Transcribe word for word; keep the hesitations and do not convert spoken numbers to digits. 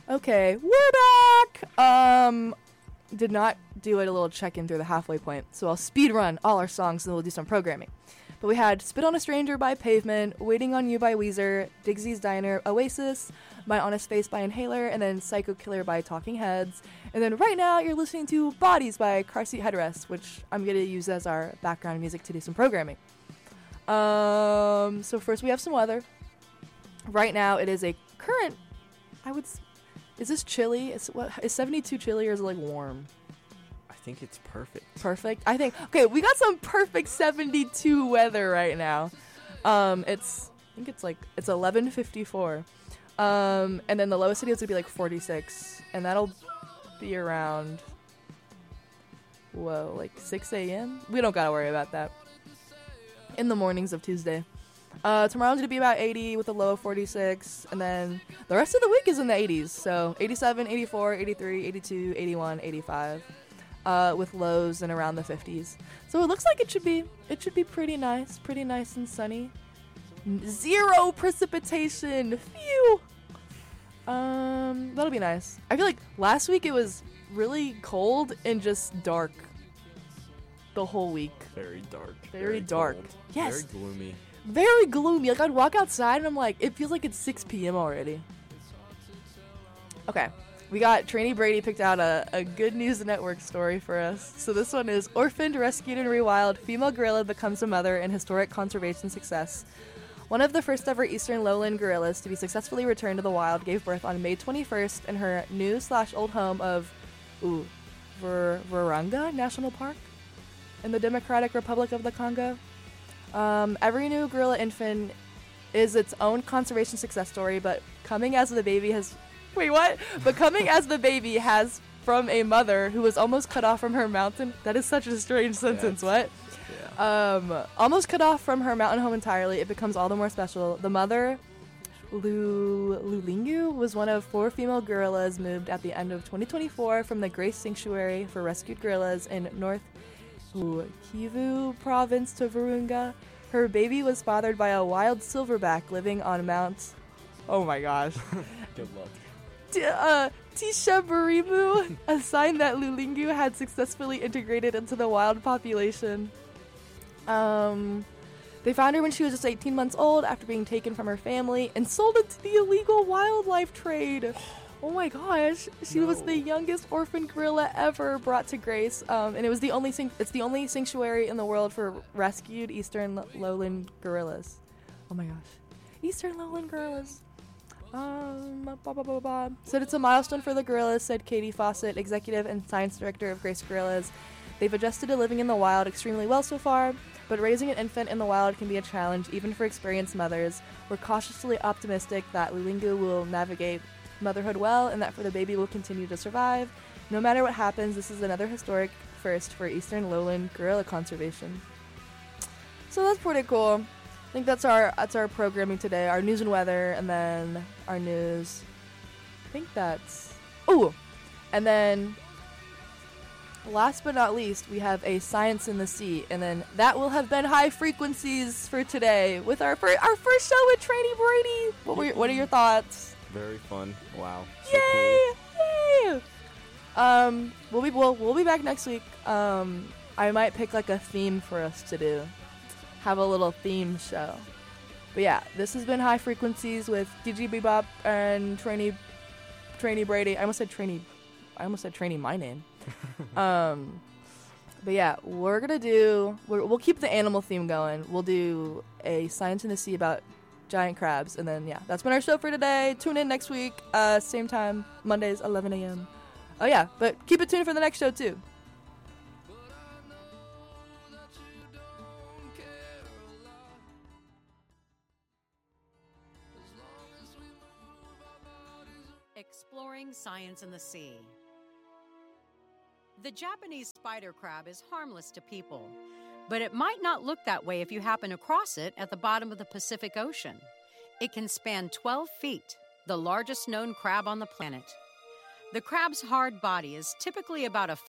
Okay, we're back! Um, did not do it a little check-in through the halfway point, so I'll speed run all our songs and then we'll do some programming. But we had Spit on a Stranger by Pavement, Waiting on You by Weezer, Digsy's Diner, Oasis, My Honest Face by Inhaler, and then Psycho Killer by Talking Heads. And then right now you're listening to Bodies by Car Seat Headrest, which I'm going to use as our background music to do some programming. Um, so first we have some weather. Right now it is a current, I would, is this chilly? Is, what, is seventy-two chilly or is it like warm? I think it's perfect. Perfect? I think, okay, we got some perfect seventy-two weather right now. Um, it's, I think it's like, it's eleven fifty-four. Um, and then the lowest city is going to be like forty-six. And that'll be around, whoa, like six a.m.? We don't got to worry about that. In the mornings of Tuesday. Uh, tomorrow's going to be about eighty with a low of forty-six. And then the rest of the week is in the eighties. So eighty-seven, eighty-four, eighty-three, eighty-two, eighty-one, eighty-five. Uh, with lows in around the fifties. So it looks like it should be it should be pretty nice, pretty nice and sunny. Zero precipitation. Phew. Um, that'll be nice. I feel like last week it was really cold and just dark. The whole week. Very dark. Very, very dark. Cold, Yes. Very gloomy. Very gloomy. Like I'd walk outside and I'm like, it feels like it's six p.m. already. Okay. We got Trainee Brady picked out a, a Good News Network story for us. So this one is Orphaned, Rescued, and Rewild. Female gorilla becomes a mother in historic conservation success. One of the first ever eastern lowland gorillas to be successfully returned to the wild gave birth on May twenty-first in her new slash old home of ooh, Vir- Virunga National Park in the Democratic Republic of the Congo. Um, every new gorilla infant is its own conservation success story, but coming as the baby has... Wait, what? But coming as the baby has from a mother who was almost cut off from her mountain... That is such a strange sentence, yeah, what? Yeah. Um, almost cut off from her mountain home entirely, it becomes all the more special. The mother, Lu Lulingu, was one of four female gorillas moved at the end of twenty twenty-four from the Grace Sanctuary for Rescued Gorillas in North ooh, Kivu province to Virunga. Her baby was fathered by a wild silverback living on Mount... Oh my gosh. Good luck. T- uh, Tisha Barimu, a sign that Lulingu had successfully integrated into the wild population. Um, they found her when she was just eighteen months old after being taken from her family and sold into the illegal wildlife trade. Oh my gosh, she No. was the youngest orphan gorilla ever brought to Grace, um, and it was the only san- it's the only sanctuary in the world for rescued eastern lo- lowland gorillas. Oh my gosh, eastern lowland gorillas. Um, blah, blah, blah, blah. Said it's a milestone for the gorillas, said Katie Fawcett, executive and science director of Grace Gorillas. They've adjusted to living in the wild extremely well so far, but raising an infant in the wild can be a challenge even for experienced mothers. We're cautiously optimistic that Lulingu will navigate motherhood well and that for the baby will continue to survive. No matter what happens, this is another historic first for eastern lowland gorilla conservation. So that's pretty cool. I think that's our that's our programming today. Our news and weather, and then our news. I think that's... Oh! And then, last but not least, we have a Science in the Sea. And then that will have been High Frequencies for today with our, fir- our first show with Trainee Brady. What, were your, what are your thoughts? Very fun. Wow. So Yay! cool. Yay! Um, we'll be we'll, we'll be back next week. Um, I might pick like a theme for us to do. Have a little theme show. But yeah, this has been High Frequencies with D J Bebop and Trainee Trainee Brady. I almost said Trainee. I almost said Trainee my name. um, but yeah, we're gonna do. We're, we'll keep the animal theme going. We'll do a Science in the Sea about giant crabs, and then yeah, that's been our show for today. Tune in next week, uh, same time, Mondays, eleven a.m. Oh yeah, but keep it tuned for the next show too. Exploring science in the sea. The Japanese spider crab is harmless to people, but it might not look that way if you happen across it at the bottom of the Pacific Ocean. It can span twelve feet, the largest known crab on the planet. The crab's hard body is typically about a